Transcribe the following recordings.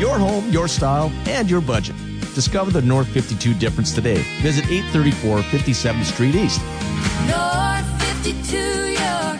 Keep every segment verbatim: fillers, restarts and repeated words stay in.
Your home, your style, and your budget. Discover the North fifty-two difference today. Visit eight thirty-four fifty-seventh Street East. North fifty-two, your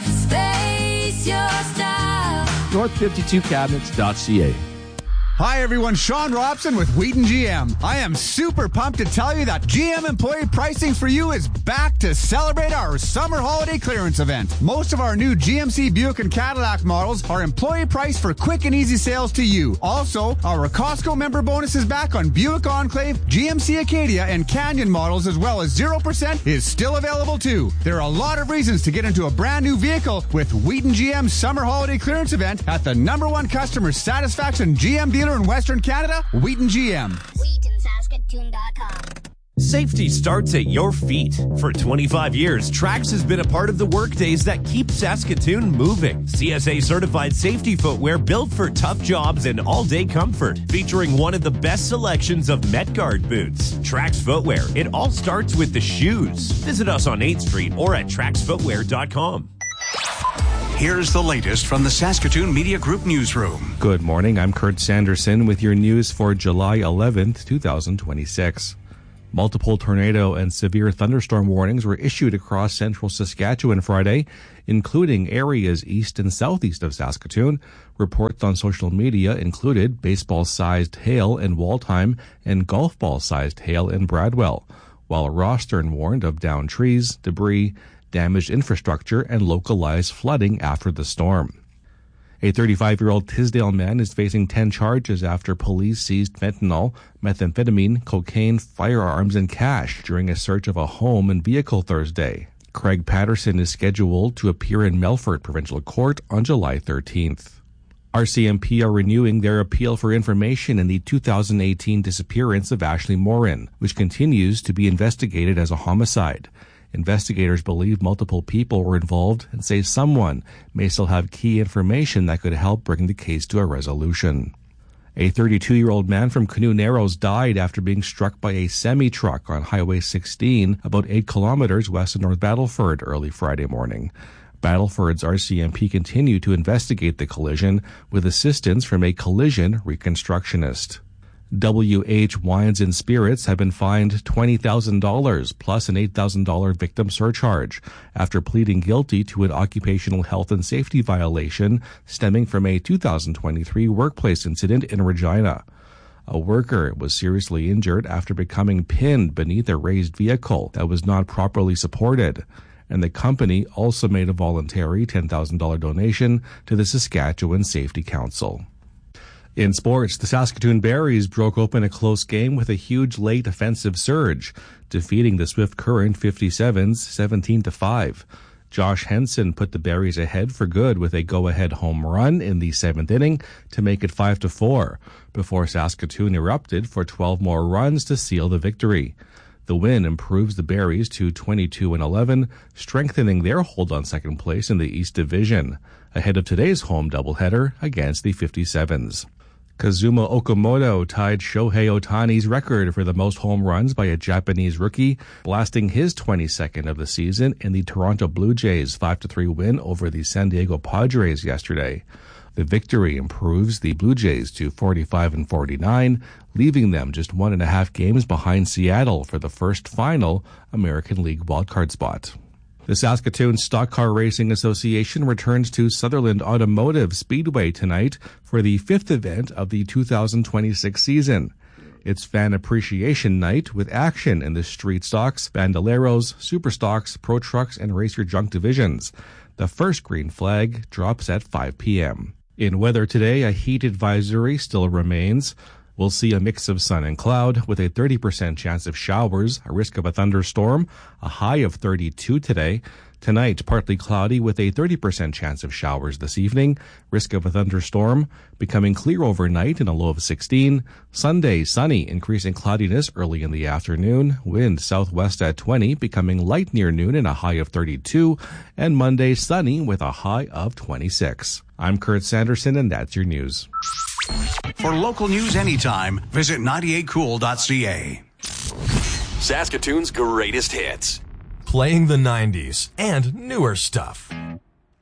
space, your style. north fifty-two cabinets dot c a. Hi everyone, Sean Robson with Wheaton G M. I am super pumped to tell you that G M Employee Pricing for You is back to celebrate our summer holiday clearance event. Most of our new G M C Buick and Cadillac models are employee priced for quick and easy sales to you. Also, our Costco member bonus is back on Buick Enclave, G M C Acadia, and Canyon models, as well as zero percent is still available too. There are a lot of reasons to get into a brand new vehicle with Wheaton G M's summer holiday clearance event at the number one customer satisfaction G M dealer in Western Canada, Wheaton G M. Wheaton Saskatoon dot com. Safety starts at your feet. For twenty-five years, Trax has been a part of the workdays that keep Saskatoon moving. C S A-certified safety footwear built for tough jobs and all-day comfort, featuring one of the best selections of MetGuard boots. Trax Footwear. It all starts with the shoes. Visit us on eighth Street or at trax footwear dot com. Here's the latest from the Saskatoon Media Group newsroom. Good morning. I'm Kurt Sanderson with your news for July eleventh, twenty twenty-six. Multiple tornado and severe thunderstorm warnings were issued across central Saskatchewan Friday, including areas east and southeast of Saskatoon. Reports on social media included baseball-sized hail in Waltheim and golf ball-sized hail in Bradwell, while Rostern warned of downed trees, debris, damaged infrastructure, and localized flooding after the storm. A thirty-five-year-old Tisdale man is facing ten charges after police seized fentanyl, methamphetamine, cocaine, firearms, and cash during a search of a home and vehicle Thursday. Craig Patterson is scheduled to appear in Melfort Provincial Court on July thirteenth. R C M P are renewing their appeal for information in the two thousand eighteen disappearance of Ashley Morin, which continues to be investigated as a homicide. Investigators believe multiple people were involved and say someone may still have key information that could help bring the case to a resolution. A thirty-two-year-old man from Canoe Narrows died after being struck by a semi-truck on Highway sixteen about eight kilometers west of North Battleford early Friday morning. Battleford's R C M P continue to investigate the collision with assistance from a collision reconstructionist. W H Wines and Spirits have been fined twenty thousand dollars plus an eight thousand dollars victim surcharge after pleading guilty to an occupational health and safety violation stemming from a two thousand twenty-three workplace incident in Regina. A worker was seriously injured after becoming pinned beneath a raised vehicle that was not properly supported, and the company also made a voluntary ten thousand dollars donation to the Saskatchewan Safety Council. In sports, the Saskatoon Berries broke open a close game with a huge late offensive surge, defeating the Swift Current fifty-sevens seventeen to five. Josh Henson put the Berries ahead for good with a go-ahead home run in the seventh inning to make it five to four, before Saskatoon erupted for twelve more runs to seal the victory. The win improves the Berries to twenty-two and eleven, strengthening their hold on second place in the East Division, ahead of today's home doubleheader against the fifty-sevens. Kazuma Okamoto tied Shohei Ohtani's record for the most home runs by a Japanese rookie, blasting his twenty-second of the season in the Toronto Blue Jays' five to three win over the San Diego Padres yesterday. The victory improves the Blue Jays to forty-five and forty-nine, leaving them just one and a half games behind Seattle for the first final American League wildcard spot. The Saskatoon Stock Car Racing Association returns to Sutherland Automotive Speedway tonight for the fifth event of the two thousand twenty-six season. It's Fan Appreciation Night with action in the Street Stocks, Bandoleros, Super Stocks, Pro Trucks, and Racer Junk divisions. The first green flag drops at five p.m. In weather today, a heat advisory still remains. We'll see a mix of sun and cloud with a thirty percent chance of showers, a risk of a thunderstorm, a high of thirty-two today. Tonight, partly cloudy with a thirty percent chance of showers this evening, risk of a thunderstorm, becoming clear overnight and a low of sixteen. Sunday, sunny, increasing cloudiness early in the afternoon, wind southwest at twenty, becoming light near noon and a high of thirty-two, and Monday, sunny with a high of twenty-six. I'm Kurt Sanderson, and that's your news. For local news anytime, visit ninety-eight cool dot c a. Saskatoon's greatest hits. Playing the nineties and newer stuff.